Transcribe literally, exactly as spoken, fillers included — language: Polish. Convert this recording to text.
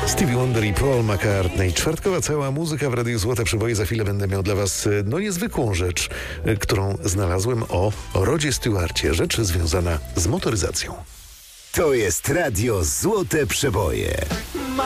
Stevie Wonder i Paul McCartney. Czwartkowa cała muzyka w Radiu Złote Przeboje. Za chwilę będę miał dla was no niezwykłą rzecz, którą znalazłem o Rodzie Stewarcie. Rzecz związana z motoryzacją. To jest Radio Złote Przeboje.